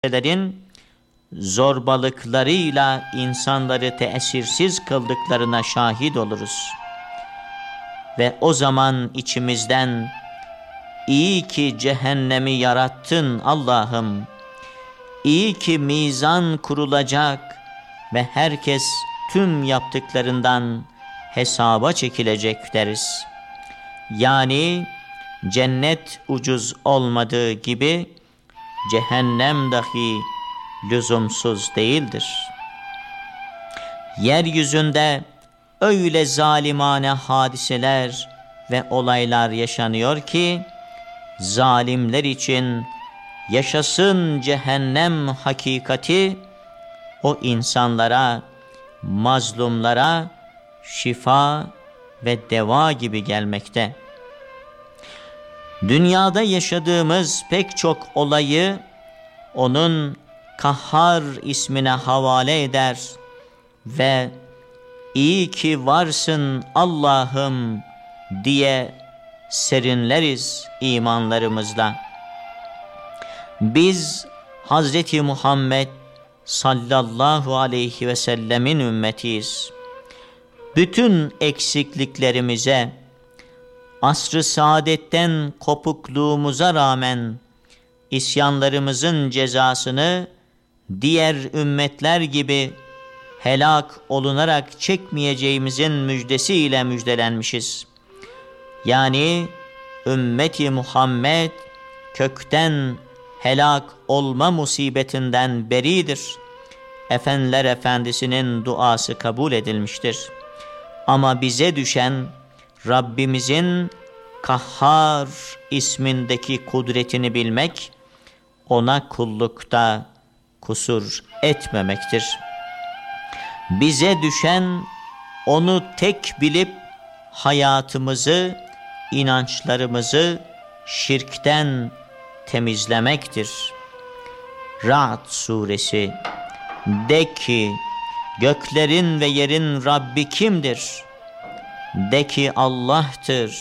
Lerin zorbalıklarıyla insanları tesirsiz kıldıklarına şahit oluruz. Ve o zaman içimizden iyi ki cehennemi yarattın Allah'ım, iyi ki mizan kurulacak ve herkes tüm yaptıklarından hesaba çekilecek deriz. Yani cennet ucuz olmadığı gibi cehennem dahi lüzumsuz değildir. Yeryüzünde öyle zalimane hadiseler ve olaylar yaşanıyor ki zalimler için yaşasın cehennem hakikati o insanlara, mazlumlara şifa ve deva gibi gelmekte. Dünyada yaşadığımız pek çok olayı onun Kahhar ismine havale eder ve iyi ki varsın Allah'ım diye serinleriz imanlarımızla. Biz Hazreti Muhammed sallallahu aleyhi ve sellemin ümmetiyiz. Bütün eksikliklerimize, asr-ı saadetten kopukluğumuza rağmen isyanlarımızın cezasını diğer ümmetler gibi helak olunarak çekmeyeceğimizin müjdesiyle müjdelenmişiz. Yani ümmeti Muhammed kökten helak olma musibetinden beridir. Efendiler Efendisi'nin duası kabul edilmiştir. Ama bize düşen Rabbimizin Kahhar ismindeki kudretini bilmek, ona kullukta kusur etmemektir. Bize düşen onu tek bilip hayatımızı, inançlarımızı şirkten temizlemektir. Ra'd suresi: de ki göklerin ve yerin Rabbi kimdir? De ki Allah'tır.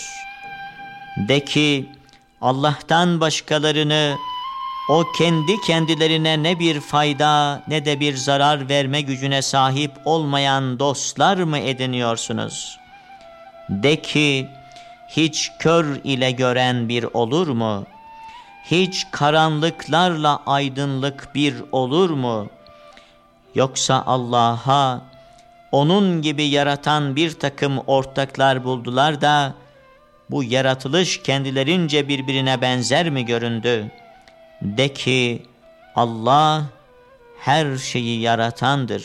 De ki Allah'tan başkalarını o kendi kendilerine ne bir fayda ne de bir zarar verme gücüne sahip olmayan dostlar mı ediniyorsunuz? De ki hiç kör ile gören bir olur mu? Hiç karanlıklarla aydınlık bir olur mu? Yoksa Allah'a onun gibi yaratan bir takım ortaklar buldular da bu yaratılış kendilerince birbirine benzer mi göründü? De ki Allah her şeyi yaratandır.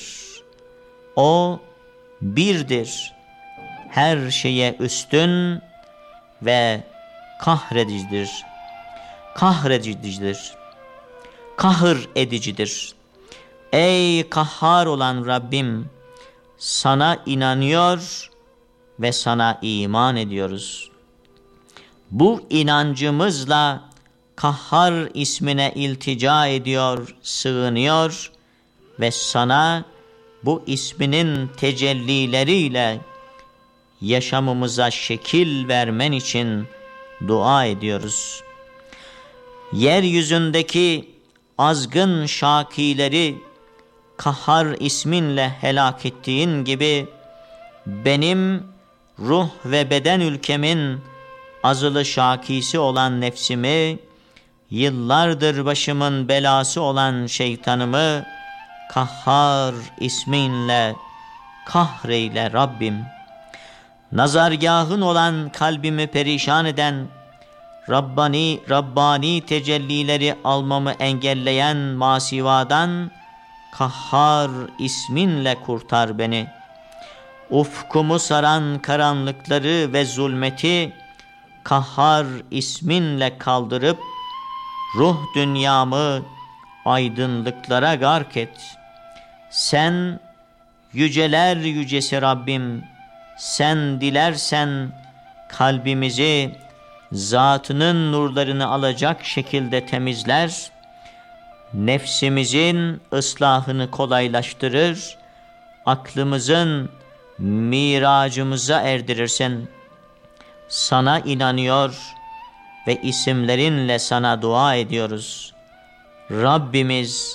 O birdir. Her şeye üstün ve kahredicidir. Kahredicidir. Kahır edicidir. Ey kahhar olan Rabbim, sana inanıyor ve sana iman ediyoruz. Bu inancımızla Kahhar ismine iltica ediyor, sığınıyor ve sana bu isminin tecellileriyle yaşamımıza şekil vermen için dua ediyoruz. Yeryüzündeki azgın şakileri Kahhar isminle helak ettiğin gibi benim ruh ve beden ülkemin azılı şakisi olan nefsimi, yıllardır başımın belası olan şeytanımı Kahhar isminle kahreyle Rabbim. Nazargahın olan kalbimi perişan eden Rabbani tecellileri almamı engelleyen masivadan Kahhar isminle kurtar beni. Ufkumu saran karanlıkları ve zulmeti Kahhar isminle kaldırıp ruh dünyamı aydınlıklara gark et. Sen yüceler yücesi Rabbim, sen dilersen kalbimizi zatının nurlarını alacak şekilde temizler, nefsimizin ıslahını kolaylaştırır, aklımızın miracımıza erdirirsin. Sana inanıyor ve isimlerinle sana dua ediyoruz. Rabbimiz